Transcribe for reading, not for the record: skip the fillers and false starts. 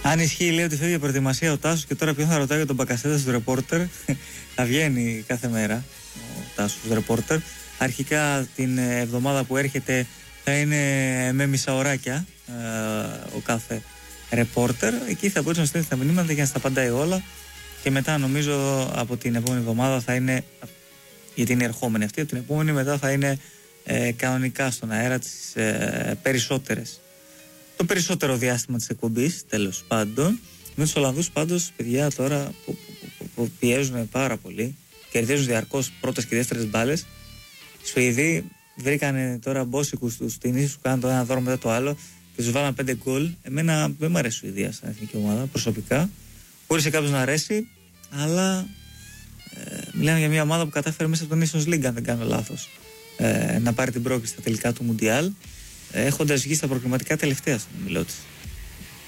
Αν ισχύει, λέει ότι φεύγει για προετοιμασία ο Τάσος και τώρα ποιον θα ρωτάει για τον Μπακασέτα στο ρεπόρτερ. Θα βγαίνει κάθε μέρα ο Τάσος στο ρεπόρτερ. Αρχικά την εβδομάδα που έρχεται θα είναι με μισάωράκια ο κάθε ρεπόρτερ. Εκεί θα μπορεί να στέλνει τα μηνύματα για να στα απαντάει όλα. Και μετά νομίζω από την επόμενη εβδομάδα θα είναι, γιατί είναι ερχόμενη αυτή, από την επόμενη μετά θα είναι κανονικά στον αέρα τις περισσότερες. Το περισσότερο διάστημα της εκπομπής, τέλος πάντων. Με τους Ολλανδούς πάντως, παιδιά, τώρα που πιέζουν πάρα πολύ, κερδίζουν διαρκώς πρώτες και δεύτερες μπάλες. Οι Σουηδοί βρήκανε τώρα μπόσικους τους ταινίσεις που κάνουν το ένα δώρο μετά το άλλο και τους βάλαν 5 γκολ. Εμένα δεν μου αρέσει η Σουηδία σαν εθνική ομάδα προσωπικά. Μπορεί σε κάποιους να αρέσει, αλλά μιλάμε για μια ομάδα που κατάφερε μέσα από το Nations League, αν δεν κάνω λάθος, να πάρει την πρόκληση στα τελικά του Μουντιάλ, έχοντας βγει στα προκριματικά τελευταία στον ομιλό της.